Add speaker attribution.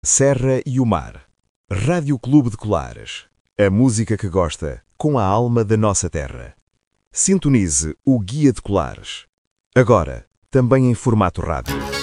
Speaker 1: Serra e o Mar. Rádio Clube de Colares. A música que gosta, com a alma da nossa terra. Sintonize o Guia de Colares. Agora, também em formato rádio.